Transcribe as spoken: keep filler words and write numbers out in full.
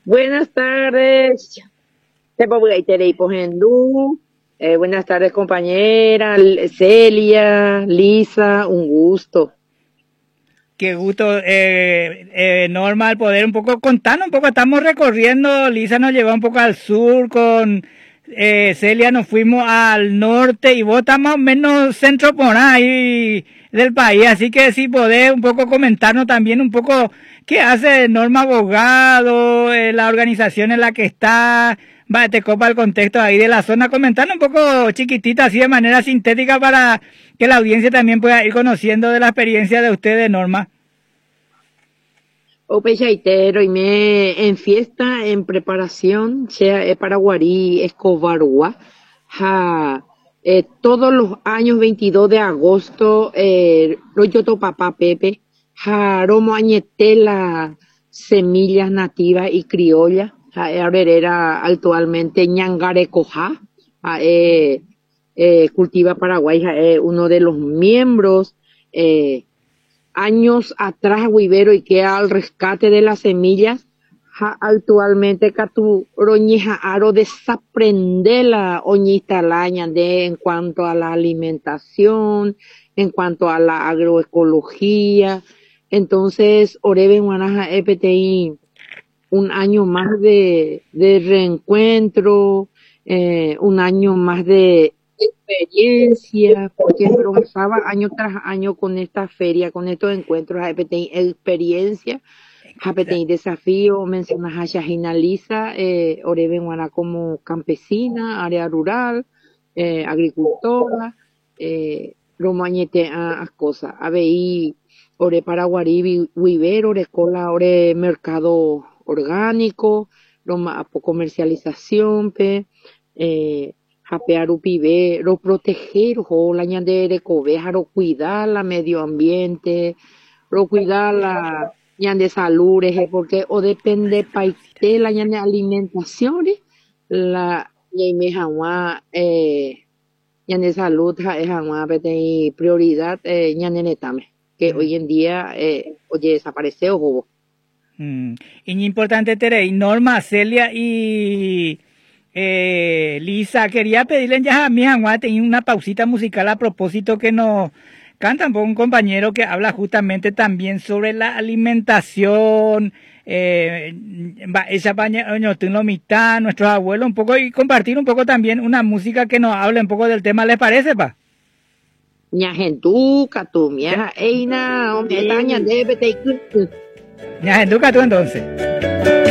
Buenas tardes, Tepobugaitereipohendú. Eh, buenas tardes, compañera L- Celia, Lisa, un gusto. Qué gusto, eh, eh, Norma, al poder un poco contarnos un poco. Estamos recorriendo, Lisa nos llevó un poco al sur, con eh, Celia nos fuimos al norte y vos estás más o menos centro por ahí del país, así que si podés un poco comentarnos también un poco qué hace Norma Abogado, eh, la organización en la que está, va, te copa el contexto ahí de la zona, comentarnos un poco chiquitita, así de manera sintética para que la audiencia también pueda ir conociendo de la experiencia de ustedes, Norma. Opechaitero y me en fiesta, en preparación, sea eh, Paraguarí, Escobarua, ja, eh, todos los años veintidós de agosto, eh, Royoto Papá Pepe, ja, Romo Añetela, semillas nativas y criollas, ja, eh, ahora actualmente Ñangarecoja, ja, eh, eh, cultiva Paraguay, ja, eh, uno de los miembros, eh, años atrás Wibero y que al rescate de las semillas ja, actualmente Catu Roñeja Aro desaprende la oñita laña de en cuanto a la alimentación, en cuanto a la agroecología. Entonces, Orebe Guanaja E P T I, un año más de, de reencuentro, eh, un año más de experiencia, porque progresaba año tras año con esta feria, con estos encuentros, A P T I experiencia, A P T I desafío, mencionas a Shahina Lisa, eh, Orebe Guana como campesina, área rural, eh, agricultora, eh, Romañete a, a cosas, A B I, Ore Paraguari, Wibero, Ore Cola, Ore Mercado Orgánico, Roma, comercialización, pe, eh, japear upibe, ro proteger, jo, la ñande cobeja, ro cuidar la medio ambiente, ro cuidar la ñande salud, eje, porque o depende paite la ñande alimentación, eh, la ñaime jamás, eh, ñande salud, ja, es jamás, pete prioridad, eh, ñande netame, que hoy en día, eh, oye, desaparece o jobo. Mm. Y importante, Tere, y Norma, Celia y eh, Lisa, quería pedirle ya a mi Juan una pausita musical a propósito que nos cantan por un compañero que habla justamente también sobre la alimentación, eh, va- esa paña, lo mitad, nuestros abuelos, un poco, y compartir un poco también una música que nos hable un poco del tema, ¿les parece, pa? Ñajentuca, tu Ya, mieja, eina, hombre, esta ñande, pete ya, educa tú entonces.